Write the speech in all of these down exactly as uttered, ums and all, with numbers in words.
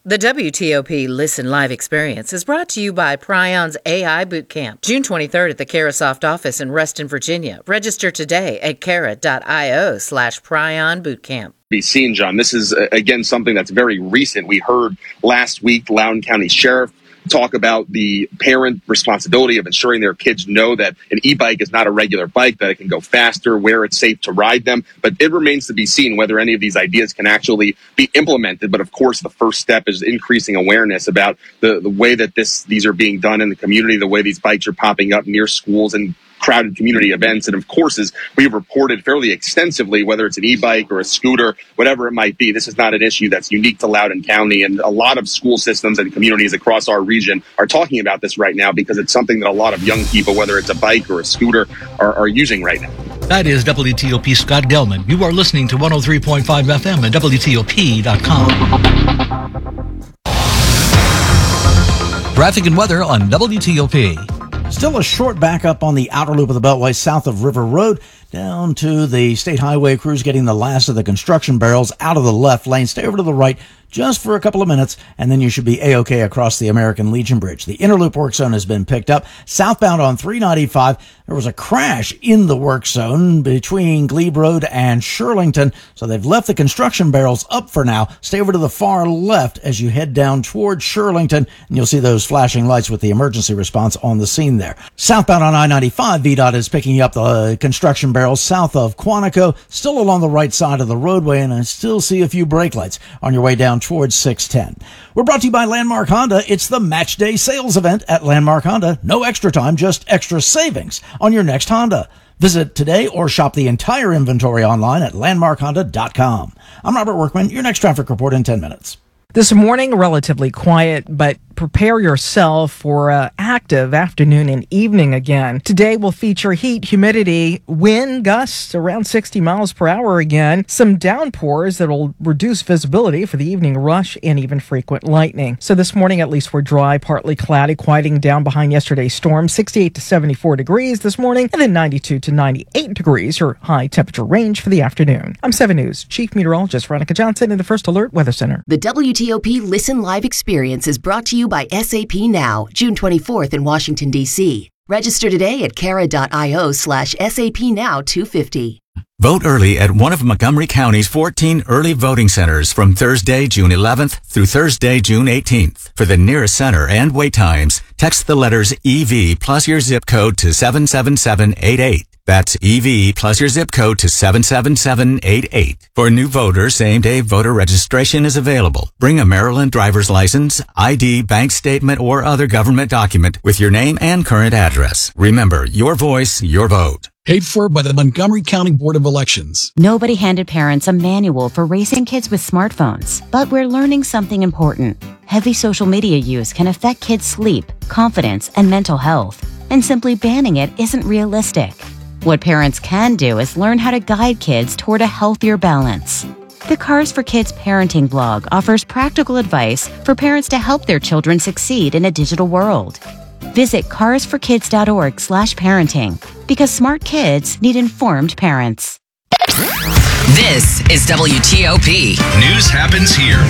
The W T O P Listen Live experience is brought to you by Prion's A I Bootcamp, June twenty-third at the Carasoft office in Reston, Virginia. Register today at cara.io slash Prion Bootcamp. Be seen, John. This is, uh, again, something that's very recent. We heard last week Loudoun County Sheriff talk about the parent responsibility of ensuring their kids know that an e-bike is not a regular bike, that it can go faster, where it's safe to ride them. But it remains to be seen whether any of these ideas can actually be implemented. But of course, the first step is increasing awareness about the, the way that this these are being done in the community, the way these bikes are popping up near schools and crowded community events. And of course, as we've reported fairly extensively, whether it's an e-bike or a scooter, whatever it might be, this is not an issue that's unique to Loudoun County. And a lot of school systems and communities across our region are talking about this right now because it's something that a lot of young people, whether it's a bike or a scooter, are, are using right now. That is W T O P Scott Gelman. You are listening to one oh three point five F M at W T O P dot com. Traffic and weather on W T O P. Still a short backup on the outer loop of the Beltway south of River Road down to the State Highway. Crews getting the last of the construction barrels out of the left lane. Stay over to the right just for a couple of minutes, and then you should be A-OK across the American Legion Bridge. The inner loop work zone has been picked up. Southbound on three ninety-five, there was a crash in the work zone between Glebe Road and Shirlington, so they've left the construction barrels up for now. Stay over to the far left as you head down towards Shirlington, and you'll see those flashing lights with the emergency response on the scene there. Southbound on I ninety-five, V DOT is picking up the construction barrels south of Quantico, still along the right side of the roadway, and I still see a few brake lights on your way down towards six ten. We're brought to you by Landmark Honda. It's the Match Day Sales Event at Landmark Honda. No extra time, just extra savings on your next Honda. Visit today or shop the entire inventory online at landmark honda dot com. I'm Robert Workman. Your next traffic report in ten minutes. This morning, relatively quiet, but prepare yourself for an active afternoon and evening again. Today will feature heat, humidity, wind gusts around sixty miles per hour again, some downpours that will reduce visibility for the evening rush, and even frequent lightning. So this morning, at least, we're dry, partly cloudy, quieting down behind yesterday's storm. sixty-eight to seventy-four degrees this morning, and then ninety-two to ninety-eight degrees, your high temperature range for the afternoon. I'm seven News Chief Meteorologist Veronica Johnson in the First Alert Weather Center. The W T O P Listen Live experience is brought to you by S A P Now, June twenty-fourth in Washington, D C. Register today at cara.io slash SAP Now 250. Vote early at one of Montgomery County's fourteen early voting centers from Thursday, June eleventh through Thursday, June eighteenth. For the nearest center and wait times, text the letters E V plus your zip code to seven seven seven eight eight. That's E V plus your zip code to seven seven seven eight eight. For new voters, same-day voter registration is available. Bring a Maryland driver's license, I D, bank statement, or other government document with your name and current address. Remember, your voice, your vote. Paid for by the Montgomery County Board of Elections. Nobody handed parents a manual for raising kids with smartphones, but we're learning something important. Heavy social media use can affect kids' sleep, confidence, and mental health, and simply banning it isn't realistic. What parents can do is learn how to guide kids toward a healthier balance. The Cars for Kids parenting blog offers practical advice for parents to help their children succeed in a digital world. Visit cars for kids dot org slash parenting because smart kids need informed parents. This is W T O P. News happens here.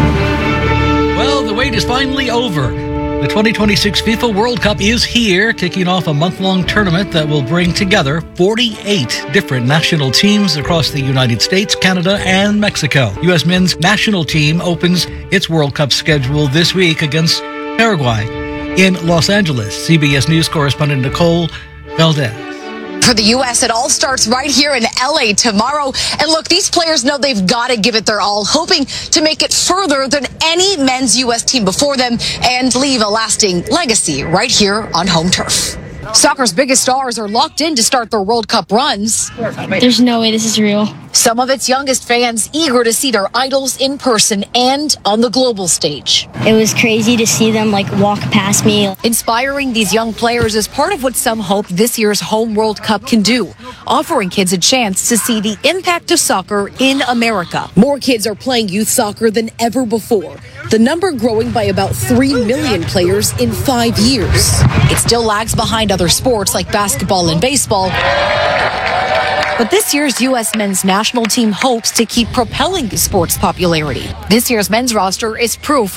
Well, the wait is finally over. The twenty twenty-six FIFA World Cup is here, kicking off a month-long tournament that will bring together forty-eight different national teams across the United States, Canada, and Mexico. U S men's national team opens its World Cup schedule this week against Paraguay in Los Angeles. C B S News correspondent Nicole Valdez. For the U S, it all starts right here in L A tomorrow. And look, these players know they've got to give it their all, hoping to make it further than any men's U S team before them and leave a lasting legacy right here on home turf. Soccer's biggest stars are locked in to start their World Cup runs. There's no way this is real. Some of its youngest fans eager to see their idols in person and on the global stage. It was crazy to see them like walk past me. Inspiring these young players is part of what some hope this year's home World Cup can do, offering kids a chance to see the impact of soccer in America. More kids are playing youth soccer than ever before, the number growing by about three million players in five years. It still lags behind other sports like basketball and baseball. But this year's U S men's national team hopes to keep propelling the sport's popularity. This year's men's roster is proof